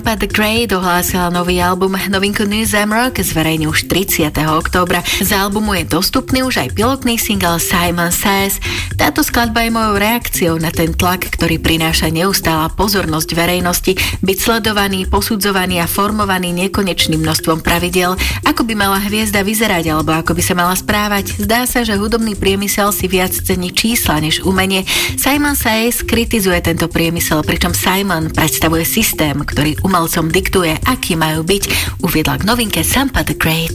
Sampa the Great ohlásila nový album. Novinku New Zamrock zverejní už 30. októbra. Z albumu je dostupný už aj pilotný single Simon Says. Táto skladba je mojou reakciou na ten tlak, ktorý prináša neustála pozornosť verejnosti, byť sledovaný, posudzovaný a formovaný nekonečným množstvom pravidiel, ako by mala hviezda vyzerať alebo ako by sa mala správať. Zdá sa, že hudobný priemysel si viac cení čísla než umenie. Simon Says kritizuje tento priemysel, pričom Simon predstavuje systém, ktorý umelcom diktuje, aký majú byť, uviedla k novinke Sampa the Great.